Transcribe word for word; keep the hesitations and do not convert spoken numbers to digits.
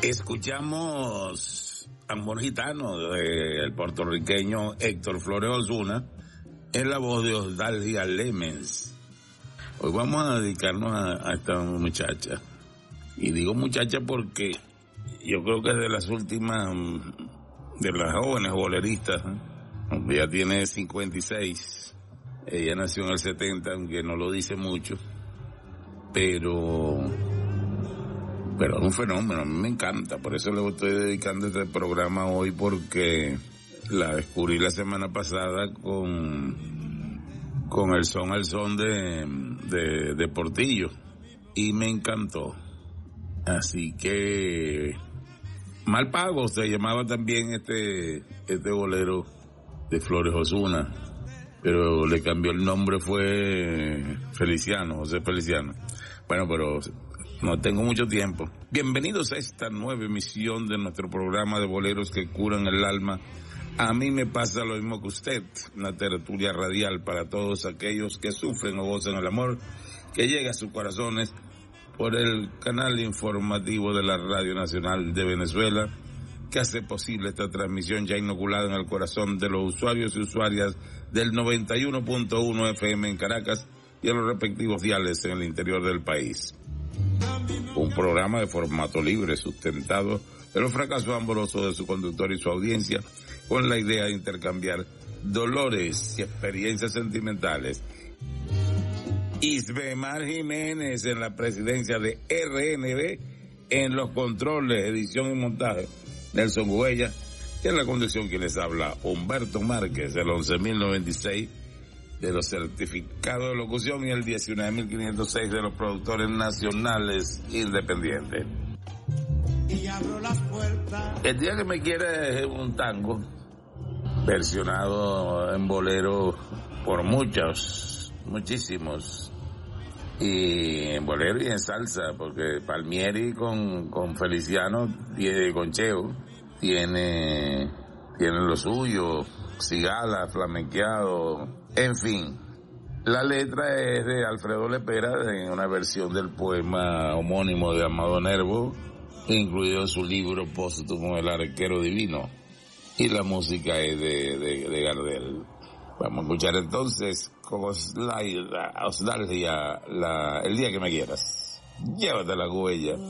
Escuchamos Amor Gitano del puertorriqueño Héctor Flores Osuna en la voz de Osdalgia Lemens. Hoy vamos a dedicarnos a, a esta muchacha. Y digo muchacha porque yo creo que es de las últimas, de las jóvenes boleristas, ¿eh? Ya tiene cincuenta y seis. Ella nació en el setenta, aunque no lo dice mucho. Pero... Pero es un fenómeno, a mí me encanta, por eso le estoy dedicando este programa hoy, porque la descubrí la semana pasada con, con el son al son de, de, de Portillo, y me encantó. Así que, Mal Pago se llamaba también este, este bolero de Flores Osuna, pero le cambió el nombre, fue Feliciano, José Feliciano. Bueno, pero... no tengo mucho tiempo. Bienvenidos a esta nueva emisión de nuestro programa de boleros que curan el alma. A mí me pasa lo mismo que usted, una tertulia radial para todos aquellos que sufren o gozan el amor, que llega a sus corazones por el canal informativo de la Radio Nacional de Venezuela, que hace posible esta transmisión ya inoculada en el corazón de los usuarios y usuarias del noventa y uno punto uno F M en Caracas y en los respectivos diales en el interior del país. Un programa de formato libre, sustentado de los fracasos amorosos de su conductor y su audiencia, con la idea de intercambiar dolores y experiencias sentimentales. Isbemar Jiménez en la presidencia de R N B, en los controles, edición y montaje, Nelson Huella, y en la conducción que les habla, Humberto Márquez, el once mil noventa y seis de los certificados de locución y el diecinueve mil quinientos seis de los productores nacionales independientes. Y abro las puertas. El día que me quiere es un tango versionado en bolero por muchos, muchísimos, y en bolero y en salsa, porque Palmieri con, con Feliciano tiene, con Cheo tiene, tiene lo suyo, Cigala, flamenqueado. En fin, la letra es de Alfredo Lepera, en una versión del poema homónimo de Amado Nervo, incluido en su libro póstumo El Arquero Divino, y la música es de, de, de Gardel. Vamos a escuchar entonces con Osdalgia, la, el día que me quieras. Llévate la huella.